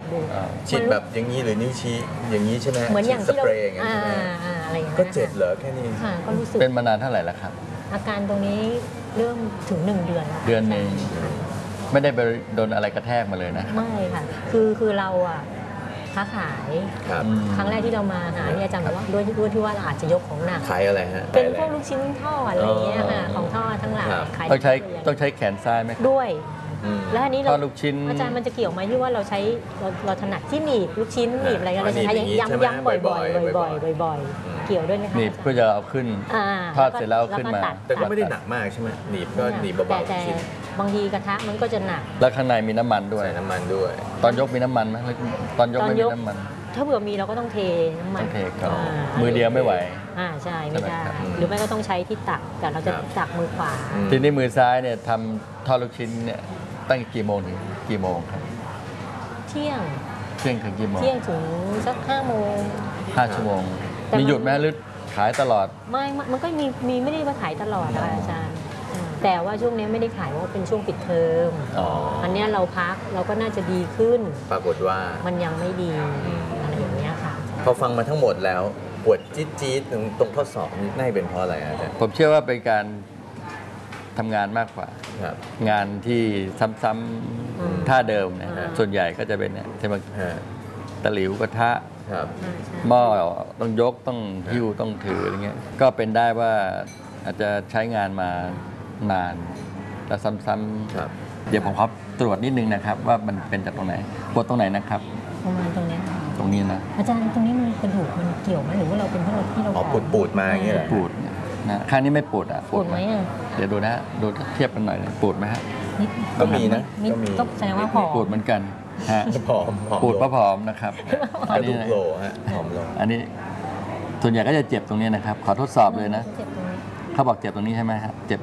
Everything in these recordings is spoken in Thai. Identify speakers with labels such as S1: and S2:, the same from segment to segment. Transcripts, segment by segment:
S1: ดู
S2: ฉีดแบบอย่างนี้หรือนิ้วชี้อย่างนี้ใช่ไหม
S1: เหมือนอย่างที่เรา
S2: สเปรย์อย่างนี้ใช่ไหม
S1: อะไรอย่างเงี้ย
S2: ก็เจ็บเหรอแค่นี้
S1: ก็รู้สึก
S3: เป็นมานานเท่าไหร่แล้วครับ
S1: อาการตรงนี้เริ่มถึง1 เดือนแล้ว
S3: เดือนนึงไม่ได้ไปโดนอะไรกระแทกมาเลยนะ
S1: ไม่ค่ะคือเราอะค้าขายครั้งแรกที่เรามาหาเนี่ยอาจารย์บอกว่าด้วยที่ว่าเราอาจจะยกของหนัก
S2: ขายอะไรฮะ
S1: เป็นพวกลูกชิ้นทอดอะไรเงี้ยค่ะของทอดทั้งหลาย
S3: ต้องใช้แขนซ้ายไหม
S1: ด้วยแล้วอันนี้เรา
S3: ลูกชิ้น
S1: อาจารย์มันจะเกี่ยวไหมที่ว่าเราใช้เราถนัดที่หนีบลูกชิ้นหนีบอะไรกันเราจะใช้ย้ำบ่อยๆเกี่ยวด้วยไหมคะ
S3: หนีบเพื่อจะเอาขึ้นทอดเสร็จแล้วเอาขึ้นมา
S2: แต่ก็ไม่ได้หนักมากใช่ไหมหนีบก็หนีบเบาๆ
S1: แต่บางทีกระทะมันก็จะหนัก
S3: แล้วข้างในมีน้ำมันด้วยตอนยกมีน้ำมันไหมตอนยกไม่มีน้ำมัน
S1: ถ้าเผื่อมีเราก็ต้องเทน้ำมัน
S3: ต้องเทก่อนมือเดียวไม่ไหว
S1: ใช่ไม่ได้หรือไม่ก็ต้องใช้ที่ตักแต่เราจะตักมือขวา
S3: ทีนี้มือซ้ายเนี่ยทำทอดลูกชิ้นเนี่ยตั้งกี่โมงถึงกี่โมงครับ
S1: เที่ยง
S3: ถึงกี่โมง
S1: เที่ยงถึงสัก5 โมง
S3: 5 ชั่วโมงมีหยุดไหมหรือขายตลอด
S1: ไม่มันก็มีไม่ได้มาขายตลอดนะคะอาจารย์แต่ว่าช่วงนี้ไม่ได้ขายเพราะเป็นช่วงปิดเทอมอันนี้เราพักเราก็น่าจะดีขึ้น
S2: ปรากฏว่า
S1: มันยังไม่ดีอะไรอย่างเงี้ยค่ะ
S2: พอฟังมาทั้งหมดแล้วปวดจี๊ดตรงข้อศอกนี่น่าจะเป็นเพราะอะไรอาจารย์
S3: ผมเชื่อว่าเป็นการทำงานมากกว่า งานที่ซ้ำๆท่าเดิมเนี่ยส่วนใหญ่ก็จะเป็นเนี่ยใช่ไหมตะหลิวกระทะหม้อต้องยกต้องหิ้วต้องถืออะไรเงี้ยก็เป็นได้ว่าอาจจะใช้งานมานานและซ้ำๆเดี๋ยวผมขอตรวจนิดนึงนะครับว่ามันเป็นจากตรงไหนปวดตรงไหนนะครับ
S1: ประมาณตรงนี้
S3: นะ
S1: อาจารย์ตรงนี้มันกระดูกมันเกี่ยวไหมหรือว่าเราเป็นเพราะที่เรา
S2: ปูดมาอย่างเงี้ย
S3: ปูดนะข้างนี้ไม่ปวดอ่ะ
S1: ปวดไหม
S3: เดี๋ยวดูนะดูเทียบกันหน่อยปวดไหมฮะ
S2: ก็มีนะ
S1: ก็แสดงว่าผอม
S3: ปวดเหมือนกันฮะปวดผอมนะครับ
S2: อันนี้โลฮะผอมลง
S3: อันนี้ส่วนใหญ่ก็จะเจ็บตรงนี้นะครับขอทดสอบเลยนะเขาบอกเจ็บตรงนี้ใช่ไหมครับเจ็บไหม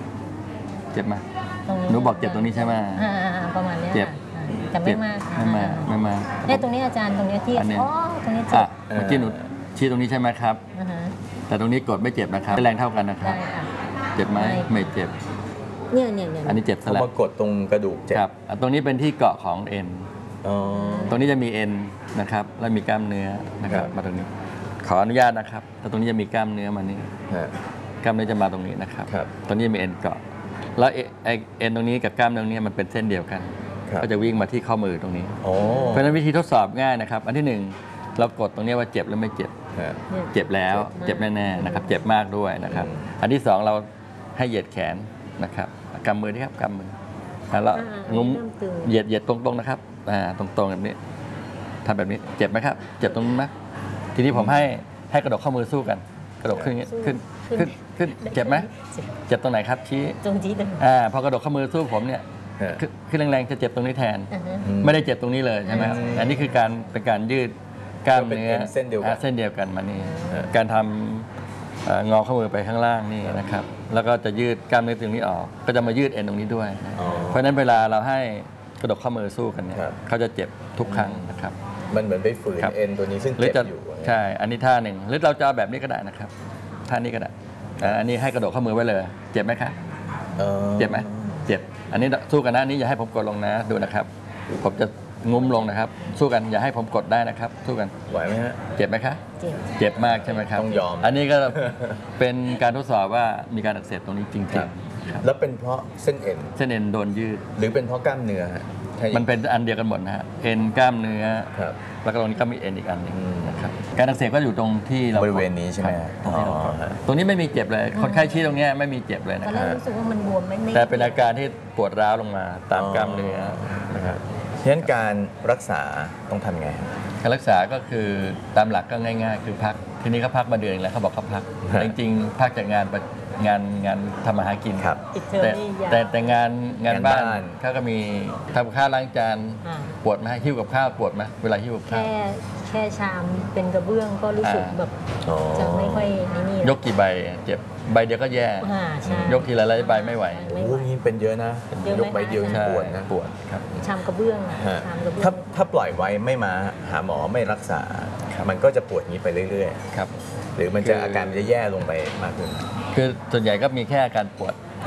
S3: หนูบอกเจ็บตรงนี้ใช่ไหม
S1: ประมาณนี้
S3: เจ็บ
S1: แต่ไม่มากเนี่ยตรงนี้อาจารย์ตรงนี้ที่ตรงนี้เจ็บ
S3: เมื่อกี้หนูชี้ตรงนี้ใช่ไหมครับแต่ตรงนี้กดไม่เจ็บนะครับแรงเท่ากันนะครับเจ็บไหมไม่เจ็บ
S1: เนี่ย
S3: อันนี้เจ็บซะแล้ว
S2: มากดตรงกระดูกเจ็บ
S3: ครับตรงนี้เป็นที่เกาะของเอ็นตรงนี้จะมีเอ็นนะครับแล้วมีกล้ามเนื้อนะครับมาตรงนี้ขออนุญาตนะครับแต่ตรงนี้จะมีกล้ามเนื้อมานี่กล้ามเนื้อจะมาตรงนี้นะครับตรงนี้มีเอ็นเกาะแล้วเอ็นตรงนี้กับกล้ามเนื้อนี้มันเป็นเส้นเดียวกันก็จะวิ่งมาที่ข้อมือตรงนี้เพราะฉะนั้นวิธีทดสอบง่ายนะครับอันที่1เรากดตรงนี้ว่าเจ็บหรือไม่เจ็บเจ็บแล้วเจ็บแน่ๆนะครับเจ็บมากด้วยนะครับอันที่2เราให้เหยียดแขนนะครับกำมือนี่ครับกำมือแล้วงุ้มเหยียดตรงๆนะครับตรงๆแบบนี้ทำแบบนี้เจ็บไหมครับเจ็บตรงนี้ไหมทีนี้ผมให้กระดกข้อมือสู้กันกระดกขึ้นเจ็บไหมเจ็บตรงไหนครับชี้
S1: ตรงที่
S3: พอกระดกข้อมือสู้ผมเนี่ยขึ้นแรงๆจะเจ็บตรงนี้แทนไม่ได้เจ็บตรงนี้เลยใช่ไหมครับอันนี้คือเป็นการยืดกล้ามเนื้อเส้นเดียวกันมานี่การทำงอข้อมือไปข้างล่างนี่นะครับแล้วก็จะยืดกล้ามเนื้อตรงนี้ออกก็จะมายืดเอ็นตรงนี้ด้วยเพราะฉะนั้นเวลาเราให้กระดกข้อมือสู้กันเนี่ยเขาจะเจ็บทุกครั้งนะครับ
S2: มันเหมือนไปฝืนเอ็นตัวนี้ซึ่งเจ็บอยู่
S3: ใช่อันนี้ท่าหนึ่งหรือเราจะแบบนี้ก็ได้นะครับท่านี้ก็ได้อันนี้ให้กระดกข้อมือไว้เลยเจ็บไหมครับเจ็บไหมเจ็บอันนี้สู้กันนะอันนี้อย่าให้ผมกดลงนะดูนะครับผมจะงุ้มลงนะครับสู้กันอย่าให้ผมกดได้นะครับสู้กัน
S2: ไหวไหมฮะ
S3: เจ็บไหมคะเจ็บมากใช่ไหมครับ
S2: ต้องยอม
S3: อันนี้ก็เป็นการทดสอบว่ามีการอักเสบตรงนี้จริงๆ
S2: แล้วเป็นเพราะเส้นเอ็น
S3: โดนยืด
S2: หรือเป็นเพราะกล้ามเนื้อฮะ
S3: มันเป็นอันเดียวกันหมดนะฮะเอ็นกล้ามเนื้อแล้วก็ตรงนี้ก็มีเอ็นอีกอันนึงนะครับการอักเสบก็อยู่ตรงที่เรา
S2: บริเวณนี้ใช่ไหม
S3: ตรงนี้ไม่มีเจ็บเลยคนไข้ชี้ตรงนี้ไม่มีเจ็บเลยนะครับ
S1: รู้สึกว่ามันบวมไม่
S3: แต่เป็นอาการที่ปวดร้าวลงมาตามกล้ามเนื้อนะครับ
S2: ฉะนั้นการรักษาต้องทำไง
S3: การรักษาก็คือตามหลักก็ง่ายๆคือพักทีนี้เขาพักมาเดือนแล้วเขาบอกเขาพักจริงๆพักจากงานทำอาหารกินแต่งานบ้านเขาก็มีทำข้าวล้างจานปวดไหมหิ้วกับข้าวปวดไหมเวลาหิ้วกับข้าว
S1: แค่ชามเป็นกระเบื้องก็รู้สึกแบบจะไม่ค่อยนี่
S3: ยกกี่ใบเจ็บใบเดียวก็แย่ยกทีละหลายใบไม่ไหว
S2: นี่เป็นเยอะนะยกใบเดียวปวดนะ
S3: ปวดครับ
S1: ชามกระเบื้อง
S2: ถ้าปล่อยไว้ไม่มาหาหมอไม่รักษามันก็จะปวดนี้ไปเรื่อย
S3: ๆครับ
S2: หรือมันจะอาการจะแย่ลงไปมากขึ้น
S3: คือส่วนใหญ่ก็มีแค่อาการปวด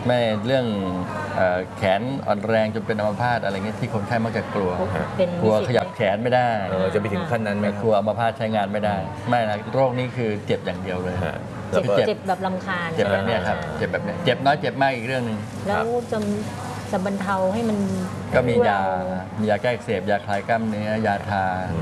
S3: ไม่เรื่องแขนอ่อนแรงจนเป็นอัมพาตอะไรเงี้ยที่คนไข้มักจะกลัว
S1: เป็น
S3: กลัว
S1: มีสิทธิ์
S3: ขยับแขนไม่ได้
S2: จะไปถึงขั้นนั้นไหม
S3: ไม่
S2: ค
S3: ก
S2: รับ
S3: ลัวอัมพาตใช้งานไม่ได้ ไม่นะโรคนี้คือเจ็บอย่างเดียวเลย
S2: ฮะ
S1: เจ็บ
S2: แล้วก็
S1: เจ็บแบบลำคาญ
S3: เจ็บแบบเนี้ยครับเจ็บแบบเนี้ยเจ็บน้อยเจ็บมากอีกเรื่องหนึ่ง
S1: แล้วจะบรรเทาให้มัน
S3: ก็มียาแก้อักเสบยาคลายกล้ามเนื้อยาทา